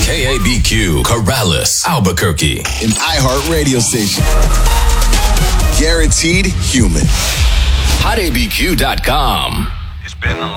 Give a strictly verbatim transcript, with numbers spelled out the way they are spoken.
K A B Q, Corrales, Albuquerque. An iHeart radio station. Guaranteed human. hot a b q dot com. It's been a